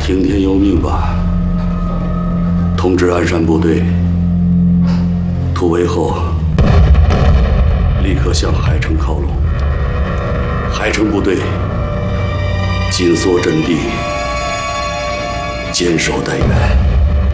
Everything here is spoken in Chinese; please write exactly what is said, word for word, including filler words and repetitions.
听天由命吧。通知鞍山部队，突围后立刻向海城靠拢。海城部队紧缩阵地，坚守待援。